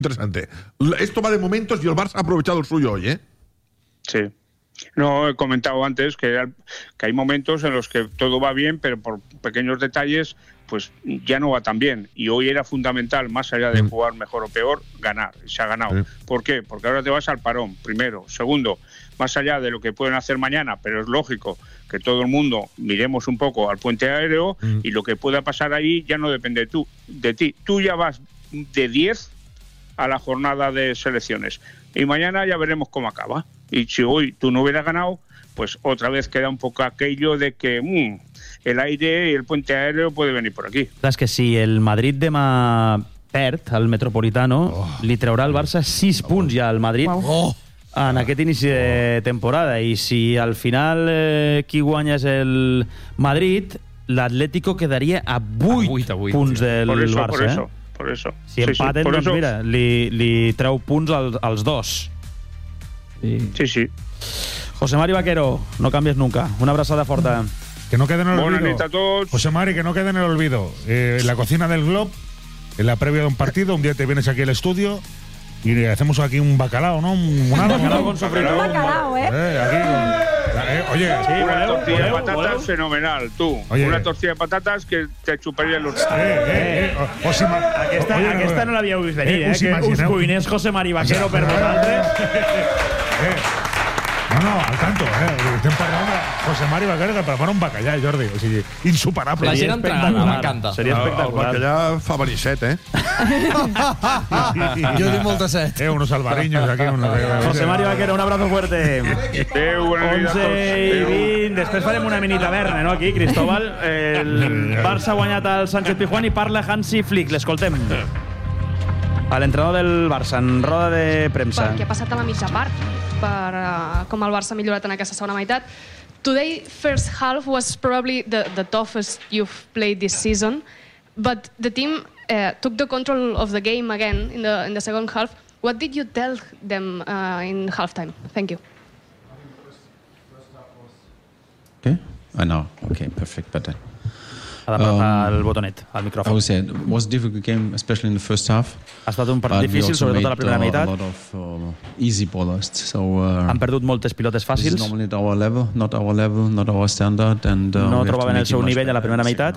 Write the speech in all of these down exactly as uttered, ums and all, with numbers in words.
Interesante. Esto va de momentos y el Barça ha aprovechado el suyo hoy, ¿eh? Sí. No, he comentado antes que, que hay momentos en los que todo va bien, pero por pequeños detalles, pues ya no va tan bien. Y hoy era fundamental, más allá de jugar mejor o peor, ganar. Y se ha ganado. Sí. ¿Por qué? Porque ahora te vas al parón, primero. Segundo, más allá de lo que pueden hacer mañana, pero es lógico que todo el mundo miremos un poco al puente aéreo mm. y lo que pueda pasar ahí ya no depende de, tú, de ti. Tú ya vas de diez a la jornada de selecciones. Y mañana ya veremos cómo acaba. Y si hoy tú no hubieras ganado, pues otra vez queda un poco aquello de que mmm, el aire y el puente aéreo puede venir por aquí. És que si el Madrid demà perd al Metropolitano, oh. li traurà al Barça sis oh. punts ja al Madrid oh. en aquest inici de temporada. I si al final eh, qui guanya és el Madrid, l'Atlético quedaria a vuit punts del por eso, Barça. Por eso, por eso. Si empaten, sí, sí, doncs eso... mira, li, li treu punts als, als dos. Sí. sí, sí. José Mari Vaquero, no cambies nunca. Una abraçada forta. Que no quede en el olvido. Buenas noches a todos. José Mari, que no quede en el olvido. Eh, en la cocina del Glob, en la previa de un partido, un día te vienes aquí al estudio y hacemos aquí un bacalao, ¿no? Un, un bacalao con sofrito. Un bacalao, ¿eh? eh aquí, eh oye, sí, una voleu, tortilla voleu, de patatas voleu. Fenomenal, tú. Oye. Una tortilla de patatas que te chuparía los... Eh, eh, eh. O, o si aquesta, oye, aquesta no l'havíeu vist venir, eh? eh que us cuiners José Mari Vaquero per vosaltres. Eh, no, no, al tanto, eh? Estem parlant de José Mari Vaquero que prepara un bacallà, Jordi. O sigui, insuperable. La gent entregada, m'encanta. Seria espectacular. El bacallà fa venir set, eh? Jo dic molta set. Eh, unos albariños aquí. Una... José Mari Vaquero, un abrazo fuerte. onze i vint. Després farem una mini taverna, no? Aquí, Cristóbal. El Barça ha guanyat al Sánchez Pizjuán i parla Hansi Flick. L'escoltem. A l'entrenador del Barça, en roda de premsa. Què ha passat a la mitja part, per uh, com el Barça ha millorat en aquesta segona meitat. Today, first half was probably the, the toughest you've played this season, but the team uh, took the control of the game again in the, in the second half. What did you tell them uh, in halftime? Thank you. Okay, I know. Okay, perfect, better. Ha d'apretar el botonet, al micròfon. I would say it was a difficult game, especially in the first half. Ha estat un partit difícil, sobretot a la primera meitat. A lot of uh, easy ballers. So, uh, Han perdut moltes pilotes fàcils. This is normally at our level, not our level, not our standard. And, uh, no trobaven el seu nivell a la primera meitat.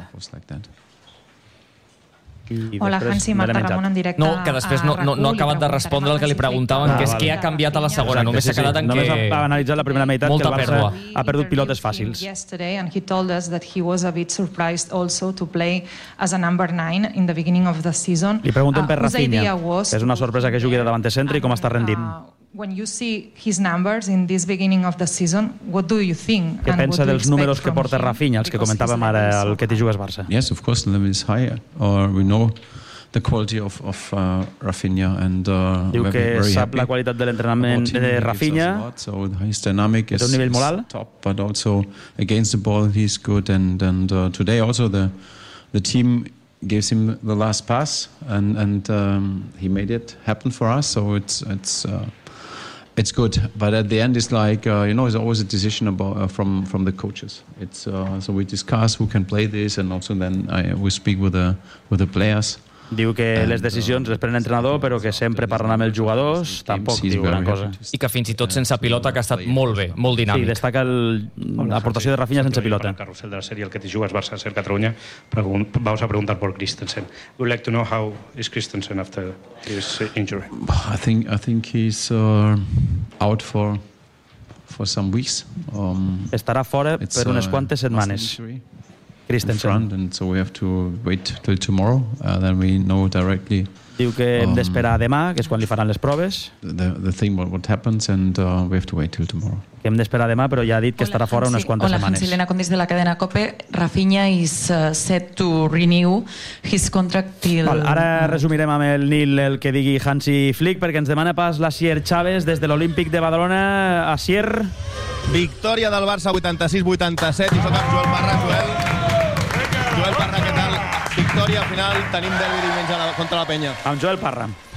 Hola, Hansi, Marta Ramon en directe. No, que després no, no, no ha acabat de respondre el que li preguntaven, ah, que és què ha canviat a la segona. Exacte, només sí, s'ha quedat en només que... Només ha analitzat la primera meitat, que el Barça pèrdua. ha perdut pilotes fàcils. Yesterday, and he told us that he was a bit surprised also to play as a number nine in the beginning of the season. Li pregunten per Rafinha, que és una sorpresa que jugui de davant centre i com està rendint. When you see his numbers in this beginning of the season, what do you think? Què pensa dels números que porta Rafinha, els que comentàvem ara al que t'hi jugues Barça? Yes, of course, the level is higher. Or we know the quality of, of uh, Rafinha and uh, diu que sap la qualitat de l'entrenament de Rafinha, so his dynamic is un nivell molt alt, top, but also against the ball he's good, and and uh, today also the the team gives him the last pass, and and um, he made it happen for us, so it's it's uh, it's good, but at the end it's like uh, you know, it's always a decision about uh, from from the coaches. It's uh, so we discuss who can play this, and also then I, we speak with the with the players. Diu que les decisions les pren l'entrenador, però que sempre parlen amb els jugadors, tampoc diu gran cosa. I que fins i tot sense pilota que ha estat molt bé, molt dinàmic. Sí, destaca l'aportació de Rafinha sense pilota. En el carrusel de la serie, el que te jugas Barça ser Cataluña, vamos a preguntar por Christensen. We'd like to know how is Christensen after his injury. I think I think he's uh, out for for some weeks. Um, Estarà fora per unes quantes setmanes. Christensen. Front, and so we have to wait till tomorrow, uh, then we know directly. Diu que hem d'esperar demà, que és quan li faran les proves. The, the thing what, what happens, and uh, we have to wait till tomorrow. Que hem d'esperar demà, però ja ha dit que estarà fora unes quantes Hola, setmanes. Hola, Hansi, Elena Condis de la cadena COPE. Rafinha is uh, set to renew his contract till... Val, ara resumirem amb el Nil el que digui Hansi Flick, perquè ens demana pas l'Asier Chávez des de l'Olímpic de Badalona. Asier. Victòria del Barça vuitanta-sis vuitanta-set, i soc amb Joel Parra. Joel, Joel Parra, què tal? Victòria final, tenim derbi diumenge contra la Penya. Amb Joel Parra.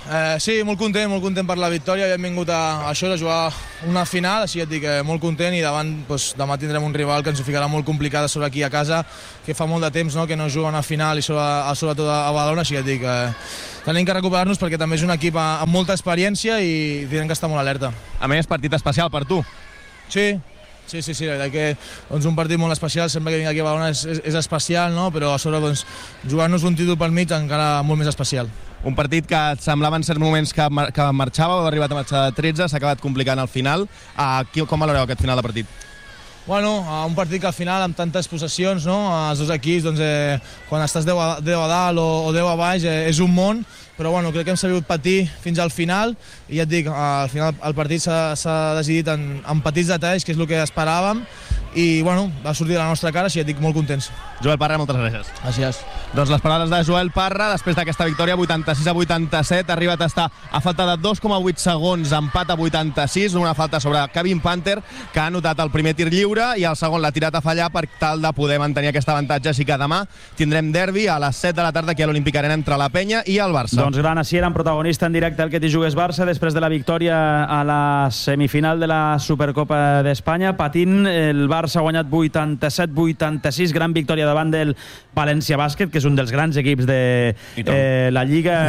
Eh, sí, molt content, molt content per la victòria. Hem vingut a, a això, a jugar una final, així et dic, eh, molt content, i davant doncs, demà tindrem un rival que ens ho ficarà molt complicada sobre aquí a casa, que fa molt de temps, no?, que no juga una final, i sobre, sobretot a Badalona, així et dic, eh, tenim que recuperar-nos perquè també és un equip amb molta experiència i tenen que estar molt alerta. A més, partit especial per tu. Sí, sí, sí, sí, la veritat que doncs, un partit molt especial, sempre que vinc aquí a Badalona és, és, és especial, no?, però a sobre doncs, jugar-nos un títol pel mig encara molt més especial. Un partit que et semblava en certs moments que, mar que marxava, o ha arribat a marxar de tretze, s'ha acabat complicant al final. Uh, com valoreu aquest final de partit? Bueno, un partit que al final, amb tantes possessions, no?, els dos equips, doncs, eh, quan estàs deu a dalt o, o deu a baix, eh, és un món, però bueno, crec que hem sabut patir fins al final, i ja et dic, al final el partit s'ha decidit en, en petits detalls, que és el que esperàvem, i bueno, va sortir de la nostra cara, així ja et dic, molt contents. Joel Parra, moltes gràcies. Gràcies. Doncs les paraules de Joel Parra, després d'aquesta victòria vuitanta-sis a vuitanta-set, ha arribat a estar a falta de dos coma vuit segons, empat a vuitanta-sis, una falta sobre Kevin Panther, que ha anotat el primer tir lliure, i el segon l'ha tirat a fallar per tal de poder mantenir aquest avantatge. Així que demà tindrem derbi a les set de la tarda aquí a l'Olímpic Arena entre la Penya i el Barça. Doncs gran, així eren protagonista en directe el que t'hi jugués Barça després de la victòria a la semifinal de la Supercopa d'Espanya. Patint, el Barça ha guanyat vuitanta-set vuitanta-sis, gran victòria davant del València Bàsquet, que és un dels grans equips de eh, la Lliga,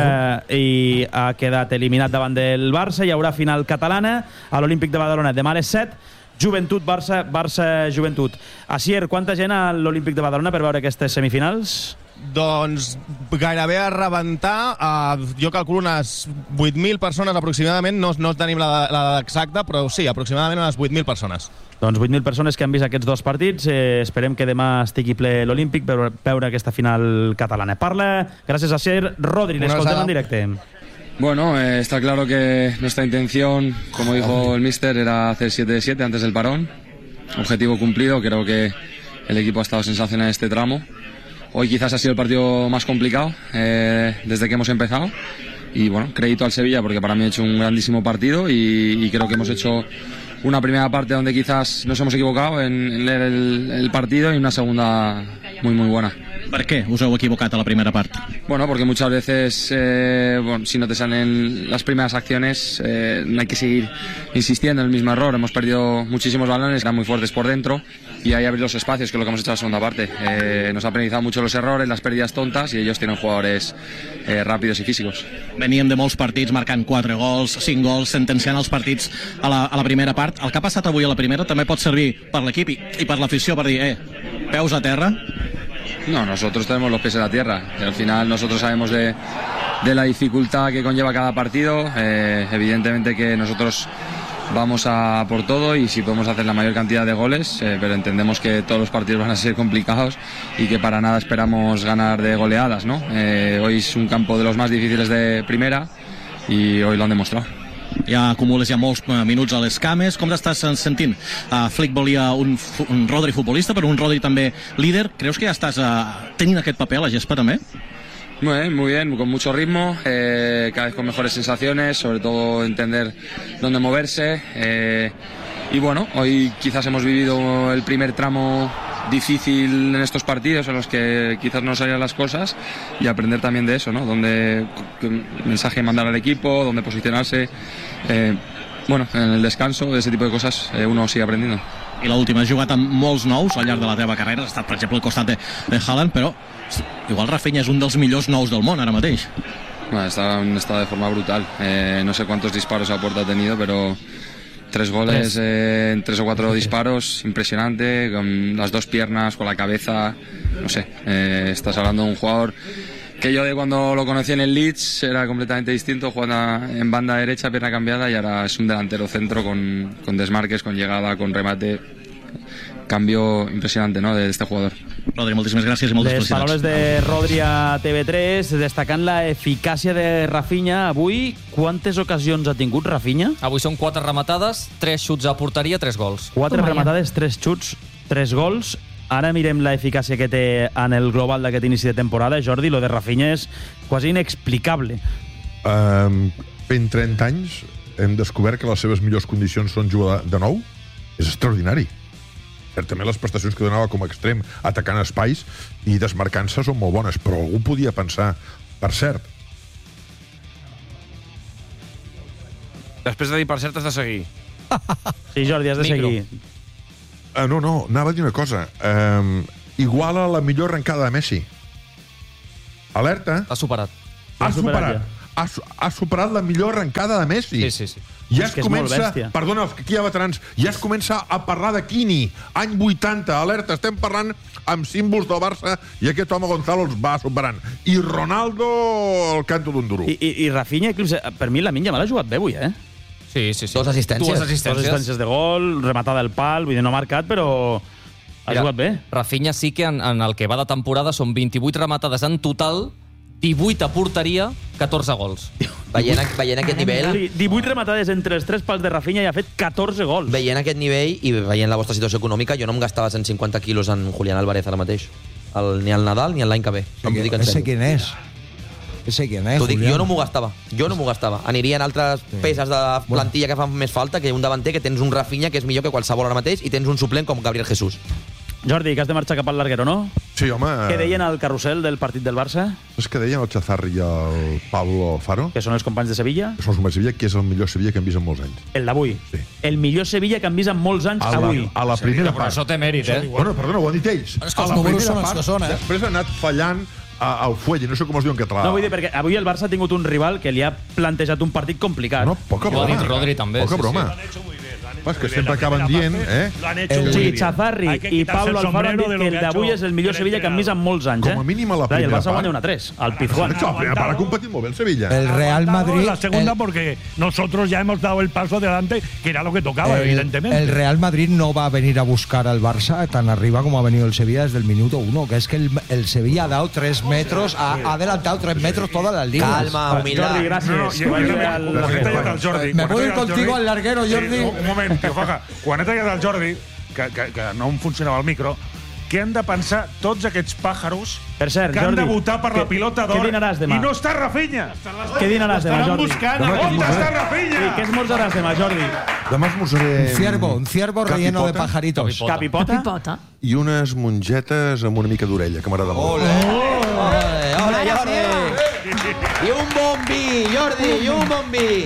i ha quedat eliminat davant del Barça. Hi haurà final catalana a l'Olímpic de Badalona demà a les set. Joventut, Barça, Barça, Joventut. Asier, quanta gent a l'Olímpic de Badalona per veure aquestes semifinals? Doncs gairebé a rebentar, uh, jo calculo unes vuit mil persones aproximadament, no, no tenim la, la exacta, però sí, aproximadament unes vuit mil persones. Doncs vuit mil persones que han vist aquests dos partits. Eh, esperem que demà estigui ple l'Olímpic per veure aquesta final catalana. Parla, gràcies a Asier, Rodri, l'escoltem en directe. Bueno, eh, está claro que nuestra intención, como dijo el míster, era hacer siete de siete antes del parón. Objetivo cumplido, creo que el equipo ha estado sensacional en este tramo. Hoy quizás ha sido el partido más complicado eh, desde que hemos empezado. Y bueno, crédito al Sevilla porque para mí ha hecho un grandísimo partido y, y creo que hemos hecho una primera parte donde quizás nos hemos equivocado en, en leer el, el partido y una segunda muy muy buena. Per què us heu equivocat a la primera part? Bueno, porque muchas veces eh, bueno, si no te salen las primeras acciones eh, no hay que seguir insistiendo en el mismo error. Hemos perdido muchísimos balones, eran muy fuertes por dentro y ahí abrir los espacios, que es lo que hemos hecho en la segunda parte. Eh, nos ha aprendido mucho los errores, las pérdidas tontas, y ellos tienen jugadores eh, rápidos y físicos. Veníem de molts partits marcant quatre gols, cinc gols, sentenciant els partits a la, a la primera part. El que ha passat avui a la primera també pot servir per l'equip i, i per l'afició per dir, eh, peus a terra. No, nosotros tenemos los pies en la tierra. Y al final nosotros sabemos de, de la dificultad que conlleva cada partido. Eh, evidentemente que nosotros vamos a por todo y si podemos hacer la mayor cantidad de goles, eh, pero entendemos que todos los partidos van a ser complicados y que para nada esperamos ganar de goleadas, ¿no? Eh, hoy es un campo de los más difíciles de primera y hoy lo han demostrado. Ja acumules ja molts minuts a les cames. Com t'estàs sentint? Uh, Flick volia un, un Rodri futbolista, però un Rodri també líder. Creus que ja estàs uh, tenint aquest paper a la gespa també? Muy bien, muy bien, con mucho ritmo, eh, cada vez con mejores sensaciones, sobre todo entender dónde moverse. Eh, y bueno, hoy quizás hemos vivido el primer tramo difícil en estos partidos en los que quizás no salían las cosas y aprender también de eso, ¿no? Dónde mensaje mandar al equipo, dónde posicionarse. Eh, bueno, en el descanso, de ese tipo de cosas, eh, uno sigue aprendiendo. I l'última, has jugat amb molts nous al llarg de la teva carrera, has estat, per exemple, al costat de, de Haaland, però igual Rafinha és un dels millors nous del món ara mateix. Bueno, está en un estado de forma brutal. Eh, no sé cuántos disparos a puerta ha tenido, pero tres goles eh, en tres o cuatro disparos, impresionante, con las dos piernas, con la cabeza, no sé. Eh, estás hablando de un jugador que yo de cuando lo conocí en el Leeds era completamente distinto, jugando en banda derecha, pierna cambiada, y ahora es un delantero centro con, con desmarques, con llegada, con remate. Cambio impressionante, no?, de este jugador. Rodri, moltíssimes gràcies i moltes Les felicitats. paraules de Rodri a T V tres, destacant la eficàcia de Rafinha. Avui, quantes ocasions ha tingut Rafinha? Avui són quatre rematades, tres xuts a porteria, tres gols. Quatre rematades, tres xuts, tres gols. Ara mirem la eficàcia que té en el global d'aquest inici de temporada. Jordi, lo de Rafinha és quasi inexplicable. Um, en trenta anys hem descobert que les seves millors condicions són jugar de nou. És extraordinari. Certament les prestacions que donava com a extrem atacant espais i desmarcant-se són molt bones, però algú podia pensar, per cert, Després de dir, per cert, has de seguir. Sí, Jordi, has de Micro. seguir. Uh, no, no, anava a dir una cosa. Um, iguala la millor arrencada de Messi. Alerta. Ha superat. Ha Ha superat superat. Ha, su- ha superat la millor arrencada de Messi. Sí, sí, sí. Ja És es que és molt comença... bèstia. Perdona, els que aquí hi ha veterans. Ja es comença a parlar de Quini. Any vuitanta, alerta. Estem parlant amb símbols del Barça i aquest home Gonzalo els va superant. I Ronaldo el canto d'un duro. I, i, i Rafinha, inclús, per mi, Lamine Yamal ha jugat bé avui, eh? Sí, sí, sí. Dos assistències. Dues Dos assistències. assistències de gol, rematada al pal, vull dir, no ha marcat, però ha Mira, jugat bé. Rafinha sí que en, en el que va de temporada són vint-i-vuit rematades en total, divuit a porteria, catorze gols. Veient, veient aquest nivell... Sí, divuit rematades entre els tres pals de Rafinha i ha fet catorze gols. Veient aquest nivell i veient la vostra situació econòmica, jo no em gastava cent cinquanta quilos en Julián Álvarez ara mateix. El, ni al Nadal ni l'any que ve. Sí, que, ese quién es. Ese quién es, Dic, Julián. jo no m'ho gastava. Jo no m'ho gastava. Anirien altres sí. peces de plantilla que fan més falta que un davanter que tens un Rafinha que és millor que qualsevol ara mateix i tens un suplent com Gabriel Jesús. Jordi, que has de marxar cap al larguero, no? Sí, home... Què deien al carrusel del partit del Barça? És que deien el Chazarri i el Pablo Alfaro, Que són els companys de Sevilla? que són els companys de Sevilla, que és el millor Sevilla que hem vist en molts anys. El d'avui. Sí. El millor Sevilla que han vist en molts anys A la, avui. a la primera Però part. això té mèrit, eh? Bueno, perdona, ho han dit ells. És que A els la números primera són els part, que són, eh? Després ha anat fallant a, al fuelle, no sé com es diu en català. No, vull dir, perquè avui el Barça ha tingut un rival que li ha plantejat un partit complicat. No, poca Ho ha broma. dit Rodri també. Poca sí, broma. sí. És que sempre acaben dient, eh? Lo han hecho El muy sí, bien. Chazarri Hay que i quitarse Pablo el Alfaro han dit sombrero de lo que el que ha d'avui hecho és el millor el Sevilla que han vist en molts anys, eh? Com a mínim a la Clar, i el primera Barça guanya part. una tres, al Pizjuán. Això, la primera part ha competit molt bé el Sevilla. El Real Madrid... La segunda el- porque nosotros ya hemos dado el paso adelante, que era lo que tocaba, el, evidentemente. el Real Madrid no va a venir a buscar al Barça tan arriba como ha venido el Sevilla desde el minuto uno, que es que el, el Sevilla ha dado tres metros, ha, ha adelantado tres metros todas las líneas. Calma, humildad. Jordi, gràcies. No, no, Que jo- vagi jo- bé al quan he larguero. tallat el Jordi... Me quan he voy a ir tallat el contigo Jordi- al larguero, Jordi. Sí, un moment, tio, Faja. Quan he tallat el Jordi, que, que, que no em funcionava el micro, què han de pensar tots aquests pàjaros Per cert, que han Jordi, de votar per què- la pilota què d'or dinaràs demà? i no està Rafinha? Què dinaràs demà, Estaran Jordi? buscant a on està Rafinha? Sí, què esmorzaràs demà, Jordi? Demà esmorzaré... Un ciervo, un ciervo relleno de pajaritos. Capipota? Capipota. I unes mongetes amb una mica d'orella, que m'agrada molt. Ole, ole, Jordi! I un bon vi, Jordi, i un bon vi!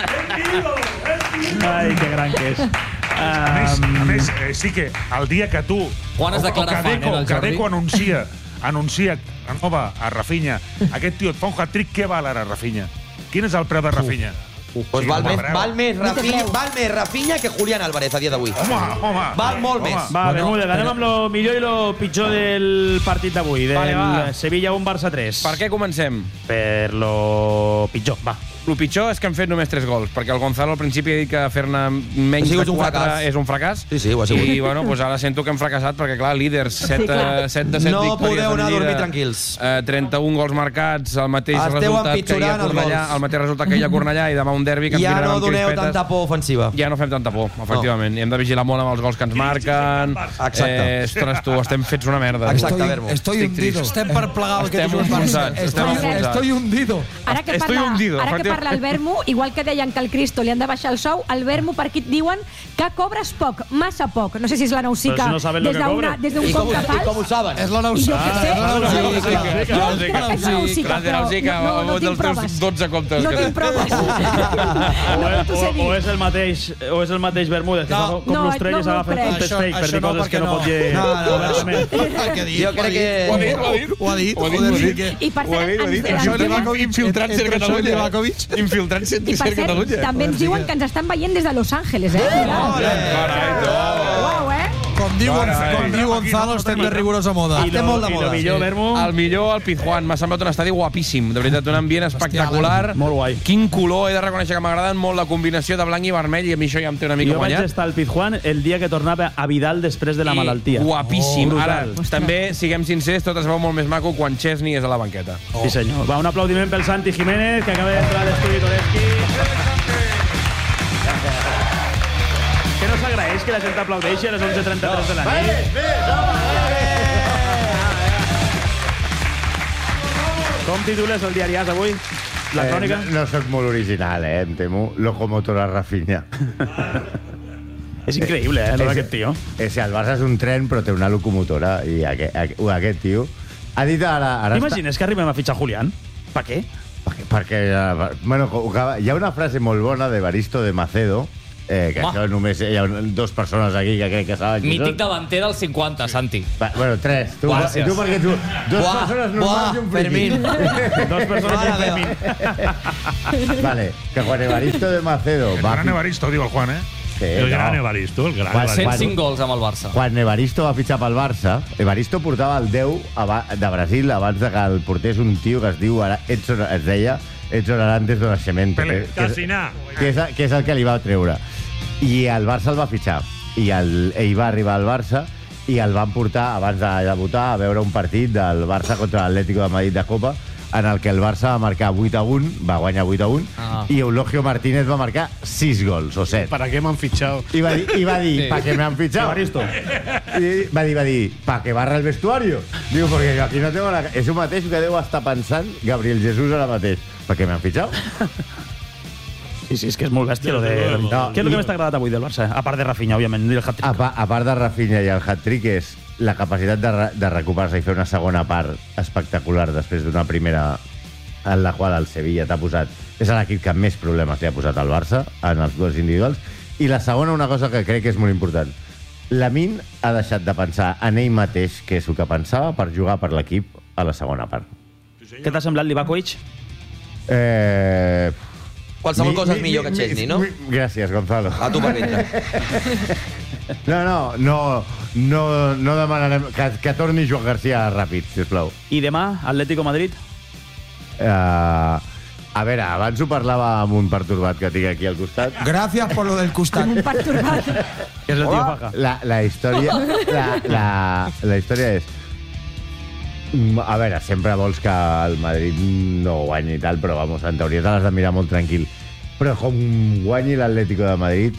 Ai, que gran que és. A més, a més eh, sí que el dia que tu... Quan es o- o declara que fan, Deco, eh, el que Jordi? Deco anuncia, anuncia renova a Rafinha, aquest tio et fa un hat-trick, què val ara Rafinha? Quin és el preu de Rafinha? Pues val, més, val, més Rafinha, val més Rafinha que Julián Álvarez a dia d'avui. Home, home. Val molt més. Va, Bermúdez, anem amb lo millor i lo pitjor del partit d'avui, del Vale, va. Sevilla un Barça tres. Per què comencem? Per lo pitjor, va. El pitjor és que han fet només tres gols, perquè el Gonzalo al principi ha dit que fer-ne menys Ha sigut de un quatre fracàs. és un fracàs. Sí, sí, ho ha sigut. I bueno, pues ara sento que hem fracassat, perquè clar, líders, set, Sí, clar. eh, set de set No victòries podeu anar a en dormir Lliga, tranquils. Eh, trenta-un gols marcats, el mateix Esteu resultat que hi ha a empitjorant els Cornellà, gols. el mateix resultat que hi ha a Cornellà i demà un derbi que ens Ja mirarem no amb doneu crispetes. tanta por ofensiva. Ja no fem tanta por, efectivament. I hem de vigilar molt amb els gols que ens marquen. Exacte. Eh, ostres, tu, estem fets una merda. Exacte, Estoy, Vermo. estoy Estic hundido. trist. Estem per plegar el que Estem tu ens enfonsats, estem Estoy, enfonsats. estoy hundido. Ara que, Estoy parla, hundido, ara que efectivament. parla el Vermo, igual que deien que al Cristo li han de baixar el sou, al Vermo per aquí et diuen que cobres poc, massa poc. No sé si és la Nausica Però si no saben lo des que d'una- cobra. des d'un I com, compte I com ho fals. saben? És la I jo Nausica. què sé. És la Nausica. Jo crec que és la Nausica, Gràcies, Nausica, però no, no, no tinc dels teus proves. dotze comptes. No que tinc proves. O, No, és, t'ho sé o, dir. o és el mateix o és el mateix Bermúdez, que No. fa com No, l'Ostrell no i s'agafa m'ho crec. un test fake per Això dir no, coses que perquè no no. pot dir No, no, no. obertament. Què ha dit? Jo crec que... Ho ha dit, ho ha dit. Ho ha dit, Ho ha dit, joder, ho ha sí dit. que... I per Ho ha dit, ho ha dit. ens- Això ens- Livakovic, infiltrant-se a Entre això i Catalunya. Livakovic. Infiltrant-se I per a cert, Catalunya. també ens diuen que ens estan veient des de Los Angeles, eh? Uau, eh? Com diu, Carai. com diu Gonzalo, estem de rigorosa moda. I Estem lo, molt de i moda, lo millor, sí. Vermo, El millor, el Pizjuán. M'ha semblat un estadi guapíssim. De veritat, un ambient espectacular. Molt guai. Quin color. He de reconèixer que m'agraden molt la combinació de blanc i vermell i a mi això ja em té una mica jo vaig guanyat. estar al Pizjuán el dia que tornava a Vidal després de la malaltia. Guapíssim. Oh, Ara, brutal. també, siguem sincers, tot es veu molt més maco quan Chesney és a la banqueta. Sí, senyor. Va, un aplaudiment pel Santi Jiménez, que acaba d'entrar a l'estudi Toreski. Que no s'agraeix que la gent aplaudeixi a les onze trenta-tres de la nit. Com titules el diari As avui? La crònica? Eh, no, no sóc molt original, eh, em temo. Locomotora Rafinha. És increïble, eh, lo d'aquest tio. És, el Barça és un tren, però té una locomotora. I aquest, aquest, aquest tio... Ha dit ara... ara T'imagines que arribem a fitxar Julián? Per què? Perquè, perquè bueno, hi ha una frase molt bona d'Evaristo de Macedo, eh, que Home. això només hi ha dues persones aquí que crec que saben qui Mític són. davanter del cinquanta, Santi. Va, bueno, tres. Tu, Gràcies. tu perquè tu... Dos Buah, persones normals i un friqui. Fermín. Dos persones i un Fermín. Vale, que quan Evaristo de Macedo El va... gran Evaristo, diu el Juan, eh? Sí, El no. gran Evaristo, el gran Quan- Evaristo. cent cinc gols amb el Barça. Quan Evaristo va fitxar pel Barça, Evaristo portava el deu aba- de Brasil abans de que el portés un tio que es diu Ara- Edson, es deia Edson Arantes do Nascimento, Pelé. que, que, és, Casiná. que, és, que és el que li va treure. I el Barça el va fitxar. I el, ell va arribar al Barça i el van portar, abans de debutar, a veure un partit del Barça contra l'Atlético de Madrid de Copa, en el que el Barça va marcar vuit a un, va guanyar vuit a un, Ah. i Eulogio Martínez va marcar sis gols, o set. ¿Para qué me han fichado? I va dir, i va dir Sí. ¿para qué me han fichado? Evaristo. I va dir, va dir, ¿para que barra el vestuario? Diu, perquè aquí no tengo la... És el mateix que deu estar pensant Gabriel Jesús ara mateix. ¿Para qué me han fichado? Sí, sí, és que és molt bèstia. Lo de... luego. No, Què és el I- que més t'ha agradat avui del Barça? A part de Rafinha, òbviament, i el hat-trick. A, pa, a part de Rafinha i el hat-trick és la capacitat de, re, de recuperar-se i fer una segona part espectacular després d'una primera en la qual el Sevilla t'ha posat... És l'equip que més problemes li ha posat al Barça en els gols individuals. I la segona, una cosa que crec que és molt important. Lamin ha deixat de pensar en ell mateix, que és el que pensava, per jugar per l'equip a la segona part. Què t'ha semblat Livakovic? Eh... Qualsevol mi- cosa és mi- millor mi- que Chesney, no? mi- Gràcies, Gonzalo. A tu per vindre. No, no, no, no, no demanarem que, que torni Joan García ràpid, sisplau. I demà, Atlético Madrid? Uh, a veure, abans ho parlava amb un pertorbat que tinc aquí al costat. Gracias por lo del costat. Un perturbat. Que és el tio Faja. La, la història... La, la, la història és... Mm, A veure, sempre vols que el Madrid no guanyi i tal, però vamos, en teoria te l'has de mirar molt tranquil. Però com guanyi l'Atlético de Madrid,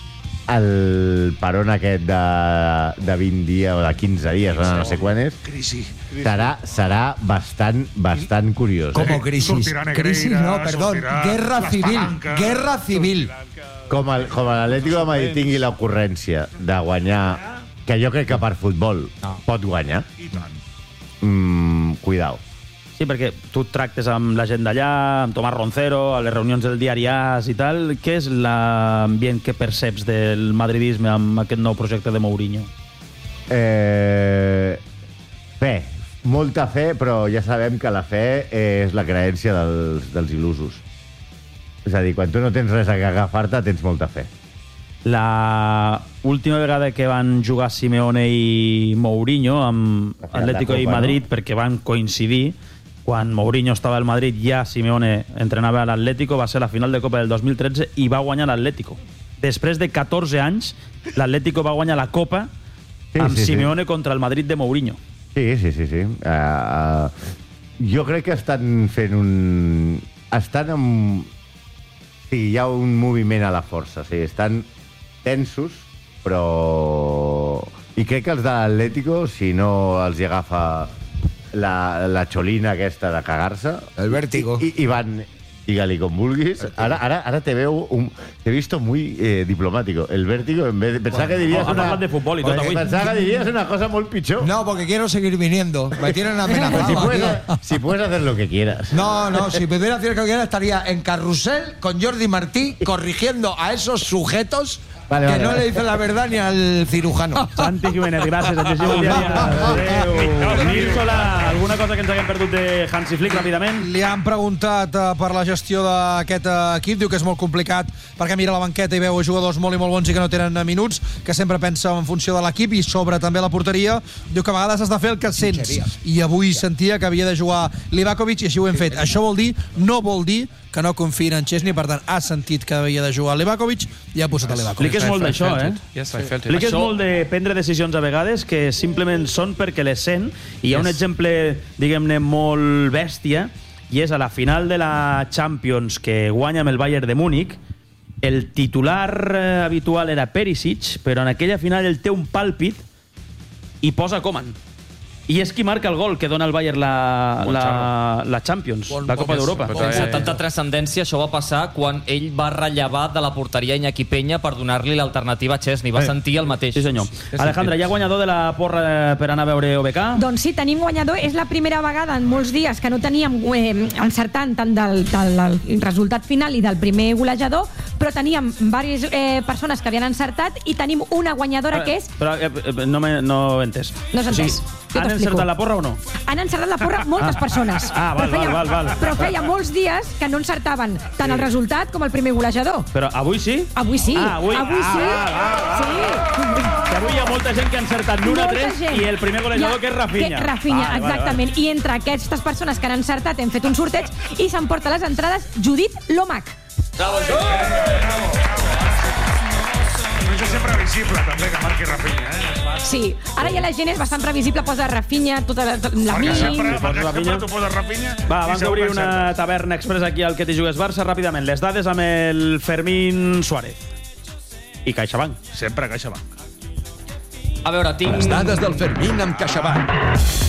el peron aquest de, de vint dies o de quinze dies, o no sé quan és, Crisi. serà, serà bastant, bastant curiós. Como Eh? crisis. Sortirà Negreira, Crisis no, perdón. sortirà Guerra les civil. palancas. Guerra civil. Com, el, com l'Atlético de Madrid tingui l'ocurrència de guanyar, que jo crec que per futbol pot guanyar, I tant. mm, cuidao. Sí, perquè tu tractes amb la gent d'allà, amb Tomàs Roncero, a les reunions del diari As i tal. Què és l'ambient que perceps del madridisme amb aquest nou projecte de Mourinho? Eh, fe, molta fe, però ja sabem que la fe és la creència dels, dels il·lusos. És a dir, quan tu no tens res a agafar-te, tens molta fe. La última vegada que van jugar Simeone i Mourinho amb La final Atlético de i Copa, Madrid, no? perquè van coincidir, quan Mourinho estava al Madrid, ja Simeone entrenava a l'Atlético, va ser la final de Copa del dos mil tretze i va guanyar l'Atlético. Després de catorze anys, l'Atlético va guanyar la Copa Sí, amb sí, sí. Simeone contra el Madrid de Mourinho. Sí, sí, sí, sí. Uh, jo crec que estan fent un... Estan amb... Sí, hi ha un moviment a la força. Sí, estan tensos, però... I crec que els de l'Atlético, si no els hi agafa la, la xolina aquesta de cagar-se... El vértigo. I, i van... Digue-li com vulguis. Ara, ara, ara te veo un... Te he visto muy eh, diplomático. El vértigo, en vez de... Pensaba que dirías ha una... parlat de futbol i tot avui. Pensaba que dirías una cosa muy pichó. No, porque quiero seguir viniendo. Me tienen amenazado. Si puedes, aquí. si puedes hacer lo que quieras. No, no, si pudiera hacer lo que quiera estaría en carrusel con Jordi Martí corrigiendo a esos sujetos Vale, que vale, no vale. le dicen la verdad ni al cirujano. Santi Jiménez, gràcies. Et llegim el diari. Adéu. Nil Solà, alguna cosa que ens haguem perdut de Hansi Flick, ràpidament? Li han preguntat uh, per la gestió d'aquest uh, equip, diu que és molt complicat perquè mira la banqueta i veu jugadors molt i molt bons i que no tenen uh, minuts, que sempre pensa en funció de l'equip i sobre també la porteria. Diu que a vegades has de fer el que sents i avui sentia que havia de jugar Livakovic i així ho hem fet. Això vol dir, no vol dir que no confien en Chesney, per tant ha sentit que havia de jugar Livakovic i ha posat a Livakovic. Flick és molt d'això, eh? Yes, I felt it. Flick és Això- molt de prendre decisions a vegades que simplement són perquè les sent, i hi ha un Yes. exemple, diguem-ne, molt bèstia, i és a la final de la Champions que guanya amb el Bayern de Múnich. El titular eh, habitual era Perisic, però en aquella final ell té un pàlpit i posa Koeman. i és qui marca el gol que dona al Bayern la, la, la Champions, la Copa d'Europa. Sense tanta transcendència, això va passar quan ell va rellevar de la porteria Iñaki Peña per donar-li l'alternativa a Chesney. Va sentir el mateix. Sí, senyor. Alejandra, hi ha guanyador de la porra per anar a veure O B K? Doncs sí, tenim guanyador. És la primera vegada en molts dies que no teníem eh, encertant tant del, del, del resultat final i del primer golejador, però teníem diverses eh, persones que havien encertat i tenim una guanyadora que és... Però eh, no, me, no he entès. No s'ha entès. O sigui, han encertat la porra o no? Han encertat la porra moltes persones. Ah, val, però feia, val, val, val. Però feia molts dies que no encertaven tant el resultat com el primer golejador. Però avui sí? Avui sí. Ah, avui, avui ah, sí. Ah, ah, ah, sí. Que avui hi ha molta gent que ha encertat l'u a tres i el primer golejador que és Rafinha. Que Rafinha, ah, exactament. Vale, vale. I entre aquestes persones que han encertat hem fet un sorteig i s'emporta les entrades Judit Lomac. Bravo, Judit! No és sempre visible, també, que marqui Rafinha, eh? Sí, ara ja la gent és bastant previsible, posa Rafinha, tota la, la Perquè mi... sempre, perquè sempre tu poses Rafinha... Va, abans d'obrir una taverna express aquí al Que t'hi jugues Barça, ràpidament, les dades amb el Fermín Suárez. I CaixaBank. Sempre CaixaBank. A veure, tinc... Les dades del Fermín amb CaixaBank.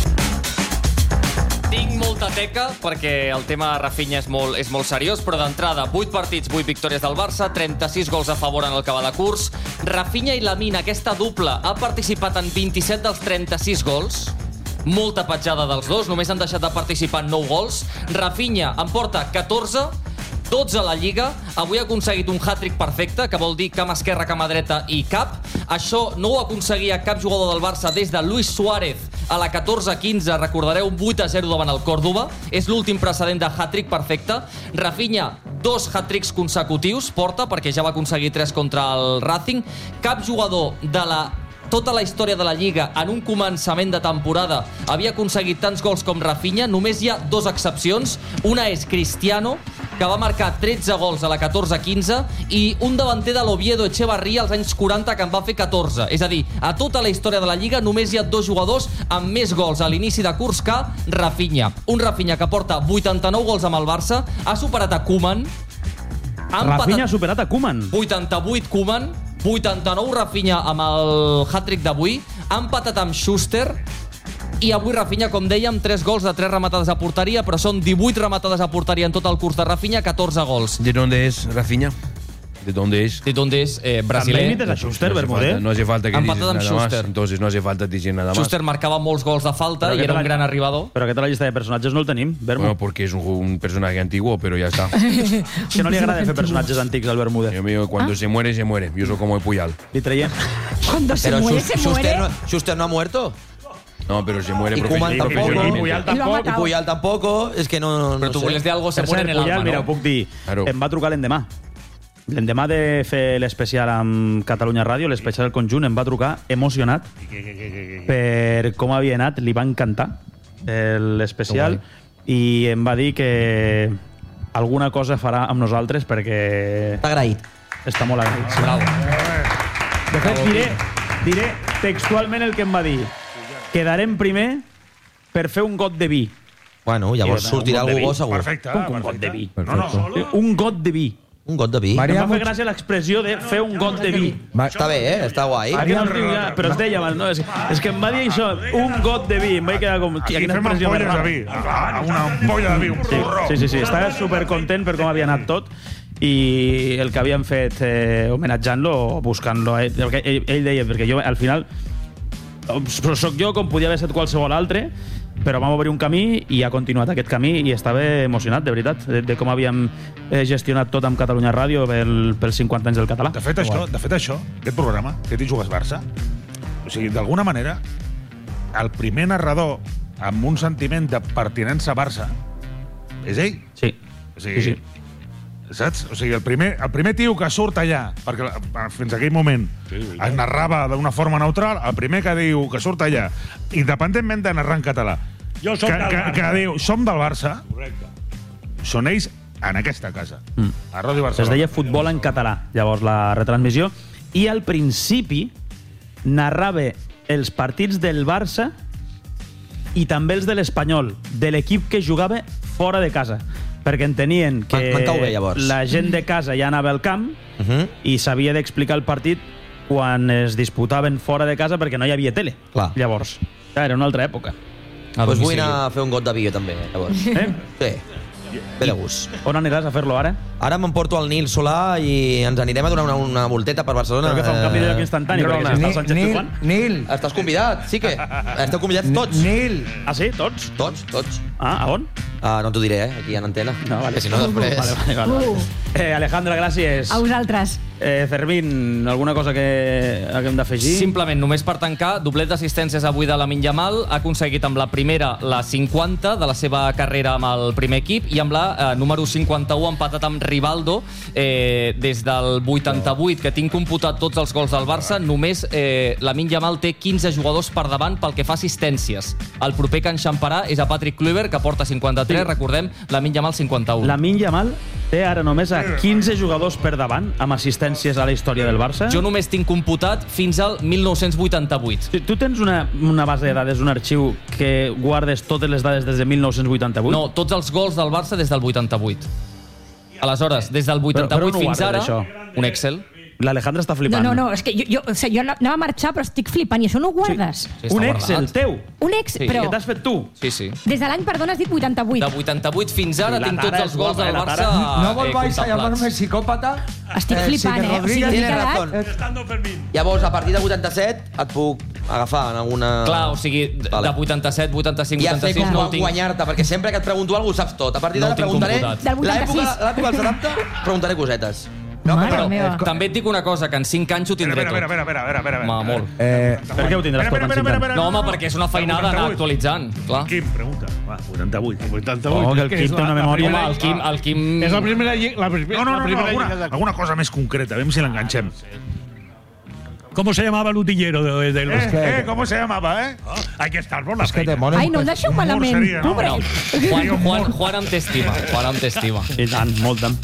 Tinc molta teca, perquè el tema Rafinha és molt, és molt seriós, però d'entrada, vuit partits, vuit victòries del Barça, trenta-sis gols a favor en el que va de curs. Rafinha i Lamine, aquesta dupla, ha participat en vint-i-set dels trenta-sis gols. Molta petjada dels dos, només han deixat de participar en nou gols. Rafinha en porta catorze, dotze a la Lliga. Avui ha aconseguit un hat-trick perfecte, que vol dir cama esquerra, cama dreta i cap. Això no ho aconseguia cap jugador del Barça des de Luis Suárez a la catorze quinze, recordareu, vuit a zero davant el Córdoba. És l'últim precedent de hat-trick perfecte. Rafinha, dos hat-tricks consecutius, porta, perquè ja va aconseguir tres contra el Racing. Cap jugador de la tota la història de la Lliga en un començament de temporada havia aconseguit tants gols com Rafinha. Només hi ha dues excepcions. Una és Cristiano, que va marcar tretze gols a la catorze quinze, i un davanter de l'Oviedo, Echevarría, als anys quaranta, que en va fer catorze. És a dir, a tota la història de la Lliga només hi ha dos jugadors amb més gols a l'inici de curs que Rafinha. Un Rafinha que porta vuitanta-nou gols amb el Barça, ha superat a Koeman. Rafinha ha superat a Koeman. vuitanta-vuit Koeman, vuitanta-nou Rafinha amb el hat-trick d'avui, ha empatat amb Schuster, i avui Rafinha, com dèiem, tres gols de tres rematades a porteria, però són divuit rematades a porteria en tot el curs de Rafinha, catorze gols. ¿De dónde es Rafinha? ¿De dónde es? ¿De dónde es? Eh, brasiler. També a Schuster, no Bermúdez. No hace falta que dices Empatat amb nada Schuster. más. Entonces no hace falta decir nada más. Schuster marcava molts gols de falta i era un gran arribador. Però aquesta la llista de personatges no el tenim, Bermu. Bueno, porque es un, un personaje antiguo, pero ya está. Que no li agrada fer personatges antics al Bermúdez. Yo mío, cuando Ah. se muere, se muere. Yo soy como el Puyal. Li traiem. Cuando se Pero muere, Schus- se Schuster, muere. no, Schuster no ha muerto. No, pero se muere Y Koeman tampoco. profesionalmente. Y Puyal tampoco. Y Puyal tampoco. Es que no, no Però tu sé. volies dir algo, se Per muere en cert, el Puyal, alma, mira, no? ho puc dir. Claro. Em va trucar l'endemà. L'endemà de fer l'especial amb Catalunya Ràdio, l'especial conjunt, em va trucar emocionat per com havia anat. Li va encantar eh, l'especial i em va dir que alguna cosa farà amb nosaltres perquè... Està agraït. Està molt agraït. Sí. Bravo. De fet, diré, diré textualment el que em va dir. Quedarem primer per fer un got de vi. Bueno, llavors I, sortirà un got de algú vi. bo segur. Perfecte, Com que un perfecte. got de vi? No, no, Un got de vi. Un got de vi. Em Maria va fer Much- gràcia l'expressió de fer un got de vi. Està bé, eh? Està guai. Aquí no el tinc ja, però es deia abans, no? És, és que em va dir això, un got de vi. Em vaig quedar com... Aquí quina fem expressió més ampolles de rara. vi. Ah, Una ampolla de vi, un Sí, porró. sí, sí, sí. Estava supercontent per com havia anat tot i el que havien fet eh, homenatjant-lo o buscant-lo. Eh, perquè ell, ell deia, perquè jo al final soc jo com podia haver estat qualsevol altre, però vam obrir un camí i ha continuat aquest camí i estava emocionat, de veritat, de, de com havíem eh, gestionat tot amb Catalunya Ràdio pel, pels cinquanta anys del català. De fet, això, de fet, això, aquest programa, que t'hi jugues Barça, o sigui, d'alguna manera, el primer narrador amb un sentiment de pertinença a Barça és ell. Sí. O sigui, Sí, sí. saps? O sigui, el primer, el primer tio que surt allà, perquè fins aquell moment es narrava d'una forma neutral, el primer que diu que surt allà, independentment de narrar en català, Jo soc que, del que, Barça. que diu, som del Barça, Correcte. són ells en aquesta casa. Mm. A Ràdio Es Barcelona. deia futbol en català, llavors, la retransmissió, i al principi narrava els partits del Barça i també els de l'Espanyol, de l'equip que jugava fora de casa, perquè entenien que Me'n cau bé, llavors. la gent de casa ja anava al camp Uh -huh. i s'havia d'explicar el partit quan es disputaven fora de casa perquè no hi havia tele. Clar. Llavors, Era una altra època. Doncs pues vull anar a fer un got de vi, també, llavors. Eh? Sí. Ve de gust. On aniràs a fer-lo ara? Ara m'emporto al Nil Solà i ens anirem a donar una, una volteta per Barcelona. Però que fa un canvi de lloc instantani, Eh, perquè si està el Sánchez Nil, Pijuan. Nil. Estàs convidat, sí que. Esteu convidats tots. Nil. Ah, sí? Tots? Tots, tots. Ah, a on? Ah, no t'ho diré, eh? Aquí en antena. No, vale. Que si no, després... Vale, vale, vale. Uh. Eh, Alejandra, gràcies. A vosaltres. Eh, Fermín, alguna cosa que haguem d'afegir? Simplement, només per tancar, doblet d'assistències avui de Lamine Yamal, ha aconseguit amb la primera la cinquanta de la seva carrera amb el primer equip i amb la eh, número cinquanta-u empatat amb Rivaldo eh, des del vuitanta-vuit, que tinc computat tots els gols del Barça, només eh, Lamine Yamal té quinze jugadors per davant pel que fa assistències. El proper que enxamparà és a Patrick Kluivert, que porta cinquanta-tres, sí. Recordem, Lamine Yamal cinquanta-u. Lamine Yamal té ara només a quinze jugadors per davant amb assistències a la història del Barça. Jo només tinc computat fins al mil nou-cents vuitanta-vuit. Tu tens una, una base de dades, un arxiu que guardes totes les dades des de mil nou-cents vuitanta-vuit? No, tots els gols del Barça des del vuitanta-vuit. Aleshores, des del vuitanta-vuit però, però no fins ara, això. un Excel. L'Alejandra està flipant. No, no, no, és que jo, jo, o sigui, jo anava a marxar, però estic flipant, i això no ho guardes? Sí, un Excel teu? Un Excel, Sí. però... Que t'has fet tu? Sí, sí. Des de l'any, perdona, has dit vuitanta-vuit. De vuitanta-vuit fins ara La tinc tara tots és els gols guapa, del eh, la Barça tara. No eh, volváis a llamarme contemplats. psicòpata. Estic flipant, eh? O sigui, m'he Tienes quedat... razón. Llavors, a partir de vuitanta-set et puc agafar en alguna... Clar, o sigui, de Vale. vuitanta-set, vuitanta-cinc, Ja sé vuitanta-sis com no ho tinc. guanyar-te, perquè sempre que et pregunto alguna cosa ho saps tot. A partir No d'ara ho tinc preguntaré... computat. Del vuitanta-sis. L'època l'època dels setanta preguntaré cosetes. No, Mare però meva. també et dic una cosa, que en cinc anys ho tindré tot. Espera, espera, espera, espera, espera. Ma, molt. Eh, per què ho tindràs tot en cinc anys? No, home, perquè és una feinada anar actualitzant. Clar. Quim, pregunta. Va, vuitanta-vuit. vuitanta-vuit. Oh, que el Quim té una memòria. Home, el Quim... El Quim... És la primera lli- la primera- No, no, la no, primera alguna, lliga de- alguna cosa més concreta, veiem si l'enganxem. ¿Cómo se llamaba el utillero de, del Eh, eh, ¿cómo se llamaba, eh? Hay que estar por la feina. Ai, no el deixeu malament, pobret. Juan, Juan, Juan em t'estima. Juan em t'estima. I tant, molt tant.